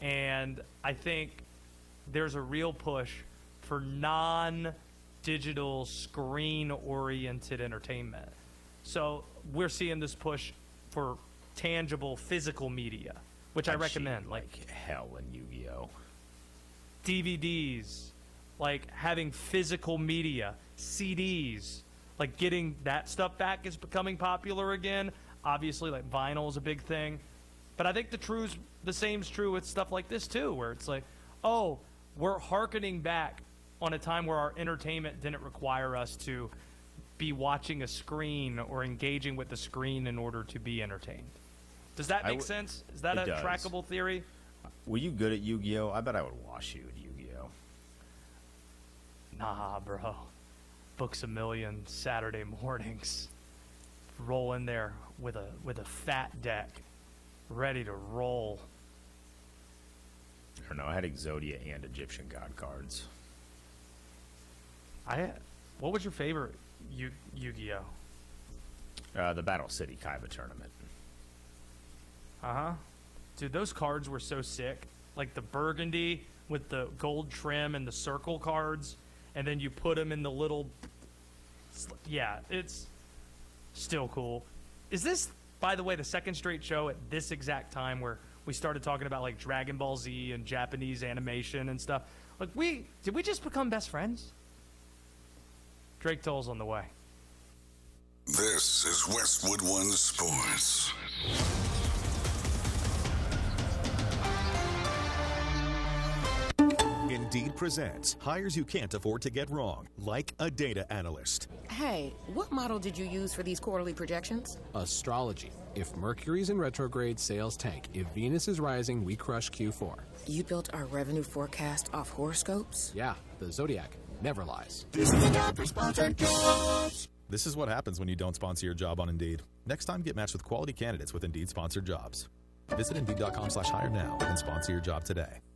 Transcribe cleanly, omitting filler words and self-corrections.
And I think there's a real push for non-digital screen-oriented entertainment. So we're seeing this push for tangible physical media, which I recommend. Like hell in Yu-Gi-Oh! DVDs, like having physical media, CDs, like getting that stuff back is becoming popular again. Obviously, like vinyl is a big thing. But I think the same's true with stuff like this too, where it's like, oh, we're hearkening back on a time where our entertainment didn't require us to be watching a screen or engaging with the screen in order to be entertained. Does that make sense? Is that a trackable theory? Were you good at Yu-Gi-Oh? I bet I would wash you at Yu-Gi-Oh. Nah, bro. Books a million Saturday mornings. Roll in there with a fat deck, ready to roll. I don't know. I had Exodia and Egyptian God cards. What was your favorite Yu-Gi-Oh? The Battle City Kaiba tournament. Dude, those cards were so sick. Like the burgundy with the gold trim and the circle cards, and then you put them in the little... Yeah, it's still cool. Is this, by the way, the second straight show at this exact time where we started talking about like Dragon Ball Z and Japanese animation and stuff? Like, did we just become best friends? Drake Toll's on the way. This is Westwood One Sports. Indeed presents hires you can't afford to get wrong, like a data analyst. Hey, what model did you use for these quarterly projections? Astrology. If Mercury's in retrograde, sales tank. If Venus is rising, we crush Q4. You built our revenue forecast off horoscopes? Yeah, the Zodiac never lies. This is what happens when you don't sponsor your job on Indeed. Next time, get matched with quality candidates with Indeed sponsored jobs. Visit Indeed.com/hire now and sponsor your job today.